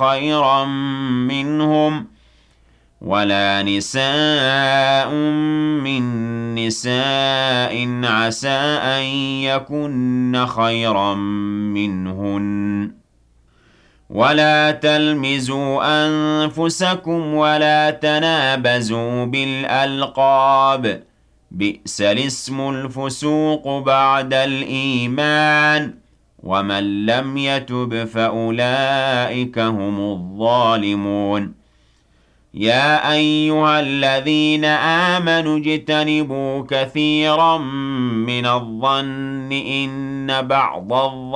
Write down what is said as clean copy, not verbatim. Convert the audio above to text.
خيرا منهم ولا نساء من نساء عسى أن يكن خيرا منهن ولا تلمزوا أنفسكم ولا تنابزوا بالألقاب بئس الاسم الفسوق بعد الإيمان ومن لم يتب فأولئك هم الظالمون يا أيها الذين آمنوا اجتنبوا كثيرا من الظن إن بعض الظن